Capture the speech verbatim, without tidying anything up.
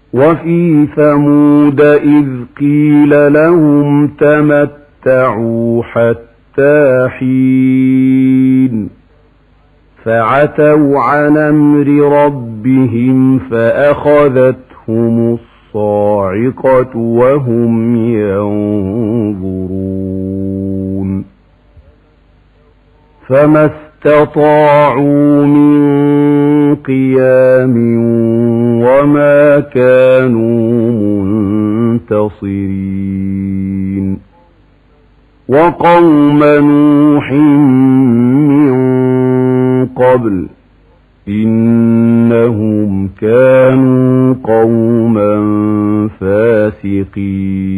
وفي ثمود إذ قيل لهم تمتعوا حتى حين فعتوا عن أمر ربهم فأخذتهم الصاعقة وهم ينظرون فما استطاعوا من قيام وما كانوا منتصرين وقوم نوح من قبل إنهم كانوا قوما فاسقين